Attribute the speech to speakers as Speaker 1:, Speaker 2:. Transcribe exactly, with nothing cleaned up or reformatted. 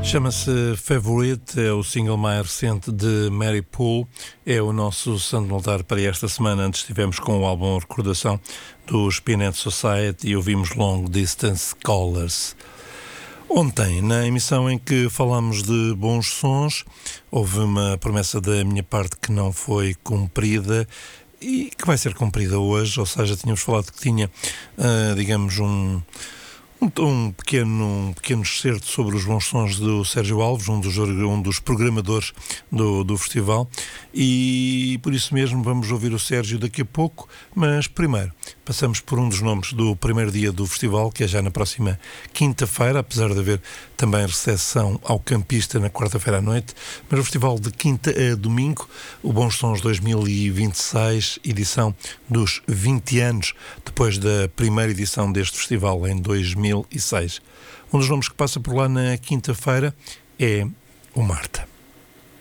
Speaker 1: Chama-se Favorite, é o single mais recente de Mary Poole, é o nosso santo altar para esta semana. Antes estivemos com o álbum Recordação do Spinet Society e ouvimos Long Distance Callers. Ontem, na emissão em que falámos de bons sons, houve uma promessa da minha parte que não foi cumprida e que vai ser cumprida hoje, ou seja, tínhamos falado que tinha, uh, digamos, um... Um, um, pequeno, um pequeno excerto sobre os bons sons do Sérgio Alves, um dos, um dos programadores do, do festival, e por isso mesmo vamos ouvir o Sérgio daqui a pouco, mas primeiro passamos por um dos nomes do primeiro dia do festival, que é já na próxima quinta-feira, apesar de haver também recepção ao campista na quarta-feira à noite, mas o festival de quinta a domingo, o Bons Sons dois mil e vinte e seis, edição dos vinte anos, depois da primeira edição deste festival em dois mil e seis. Um dos nomes que passa por lá na quinta-feira é o Marta.